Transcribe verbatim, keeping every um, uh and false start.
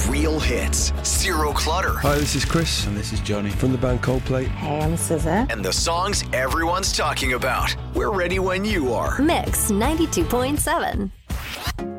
real hits, zero clutter. Hi, this is Chris. And this is Johnny. From the band Coldplay. Hey, I'm S Z A. And the songs everyone's talking about. We're ready when you are. Mix ninety-two point seven.